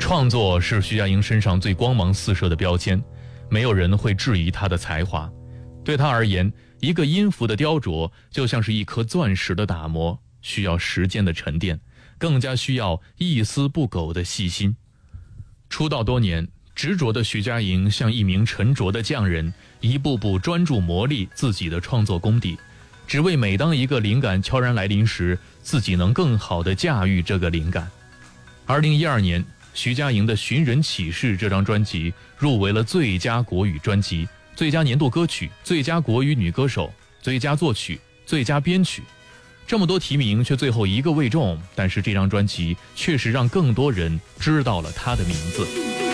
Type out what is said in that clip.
创作是徐佳莹身上最光芒四射的标签，没有人会质疑她的才华。对她而言，一个音符的雕琢就像是一颗钻石的打磨，需要时间的沉淀，更加需要一丝不苟的细心。出道多年，执着的徐佳莹像一名沉着的匠人，一步步专注磨砺自己的创作功底，只为每当一个灵感悄然来临时，自己能更好地驾驭这个灵感。2012年，徐佳莹的《寻人启事》这张专辑入围了最佳国语专辑、最佳年度歌曲、最佳国语女歌手、最佳作曲、最佳编曲。这么多提名却最后一个未中，但是这张专辑确实让更多人知道了她的名字。